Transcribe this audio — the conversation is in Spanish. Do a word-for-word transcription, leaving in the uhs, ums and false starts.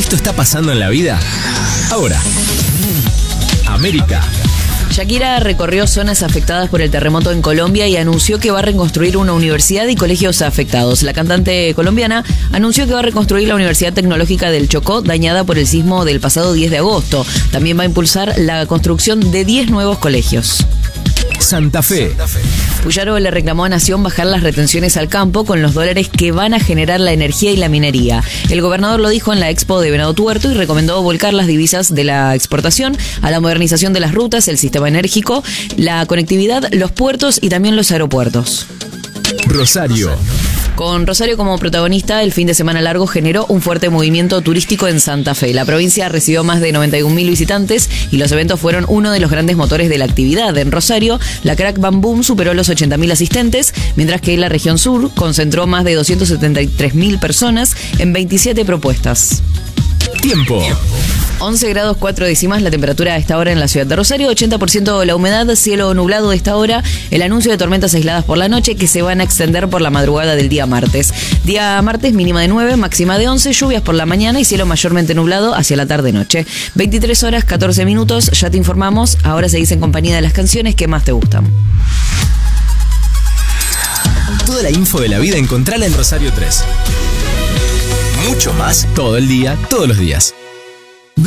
Esto está pasando en la vida ahora. América. Shakira recorrió zonas afectadas por el terremoto en Colombia y anunció que va a reconstruir una universidad y colegios afectados. La cantante colombiana anunció que va a reconstruir la Universidad Tecnológica del Chocó, dañada por el sismo del pasado diez de agosto. También va a impulsar la construcción de diez nuevos colegios. Santa Fe. Puyaro le reclamó a Nación bajar las retenciones al campo con los dólares que van a generar la energía y la minería. El gobernador lo dijo en la Expo de Venado Tuerto y recomendó volcar las divisas de la exportación a la modernización de las rutas, el sistema enérgico, la conectividad, los puertos y también los aeropuertos. Rosario. Con Rosario como protagonista, el fin de semana largo generó un fuerte movimiento turístico en Santa Fe. La provincia recibió más de noventa y un mil visitantes y los eventos fueron uno de los grandes motores de la actividad. En Rosario, la Crack Bam Boom superó los ochenta mil asistentes, mientras que la región sur concentró más de doscientas setenta y tres mil personas en veintisiete propuestas. Tiempo. once grados cuatro décimas la temperatura a esta hora en la ciudad de Rosario, ochenta por ciento la humedad, cielo nublado de esta hora, el anuncio de tormentas aisladas por la noche que se van a extender por la madrugada del día martes. Día martes mínima de nueve, máxima de once, lluvias por la mañana y cielo mayormente nublado hacia la tarde-noche. veintitrés horas, catorce minutos, ya te informamos, ahora seguís en compañía de las canciones que más te gustan. Toda la info de la vida encontrala en Rosario tres. Mucho más todo el día, todos los días.